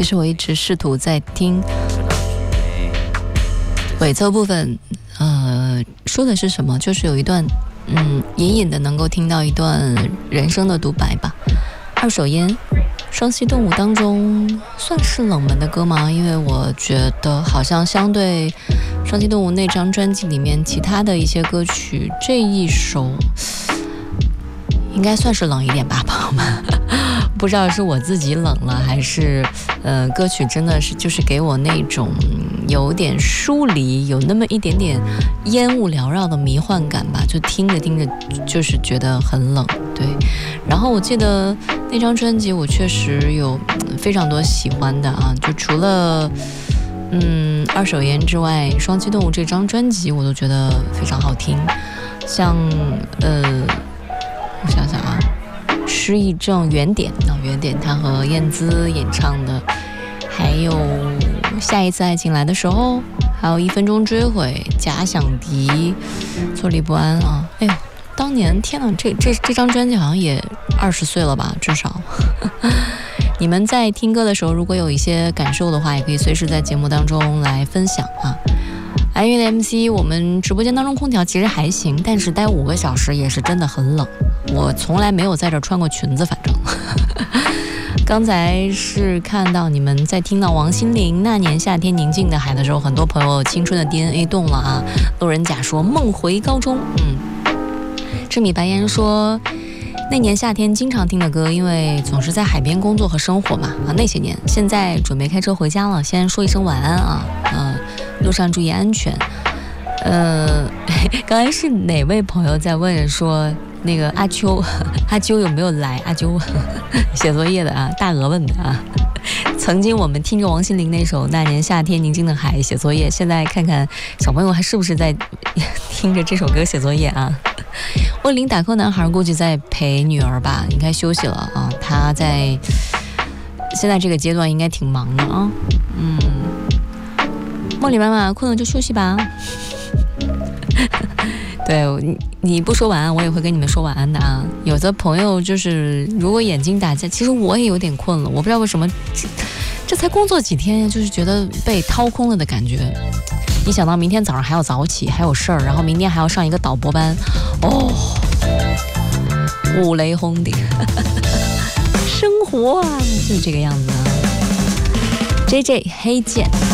其实我一直试图在听尾奏部分，说的是什么？就是有一段，隐隐的能够听到一段人生的独白吧。二手烟，双栖动物当中算是冷门的歌吗？因为我觉得好像相对双栖动物那张专辑里面其他的一些歌曲，这一首应该算是冷一点吧，朋友们。不知道是我自己冷了，还是歌曲真的是就是给我那种有点疏离，有那么一点点烟雾缭绕的迷幻感吧，就听着听着就是觉得很冷。对，然后我记得那张专辑我确实有非常多喜欢的啊，就除了二手烟之外，双栖动物这张专辑我都觉得非常好听，像我想想啊，失忆症原点他和燕姿演唱的，还有下一次爱情来的时候，还有1分钟追悔，假想敌，坐立不安啊。哎呦，当年天哪，这张专辑好像也20岁了吧，至少。你们在听歌的时候，如果有一些感受的话，也可以随时在节目当中来分享啊。安韵的 MC， 我们直播间当中空调其实还行，但是待5个小时也是真的很冷。我从来没有在这穿过裙子，反正。刚才是看到你们在听到王心凌那年夏天宁静的海的时候，很多朋友青春的 DNA 动了啊。路人甲说梦回高中，志米白烟说那年夏天经常听的歌，因为总是在海边工作和生活嘛那些年，现在准备开车回家了，先说一声晚安啊，路上注意安全。刚才是哪位朋友在问说那个阿秋有没有来？阿秋写作业的啊，大鹅问的啊。曾经我们听着王心凌那首《那年夏天宁静的海》写作业，现在看看小朋友还是不是在听着这首歌写作业啊？问林打扣男孩估计在陪女儿吧，应该休息了啊。他在现在这个阶段应该挺忙的啊。梦里妈妈困了就休息吧。对，你不说晚安，我也会跟你们说晚安的啊。有的朋友就是如果眼睛打架，其实我也有点困了，我不知道为什么，这才工作几天，就是觉得被掏空了的感觉。一想到明天早上还要早起，还有事儿，然后明天还要上一个导播班，五雷轰顶。生活啊，就是这个样子啊。JJ 黑剑。